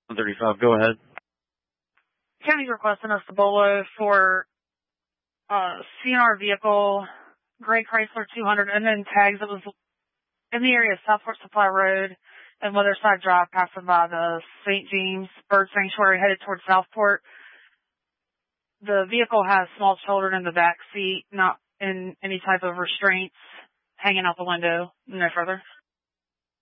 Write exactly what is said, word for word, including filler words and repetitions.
one thirty-five, go ahead. County requesting a Cibolo for uh, C N R vehicle, Gray Chrysler two hundred, and then tags that was in the area of Southport Supply Road and Weatherside Drive, passing by the Saint James Bird Sanctuary headed towards Southport. The vehicle has small children in the back seat, not in any type of restraints, hanging out the window. No further.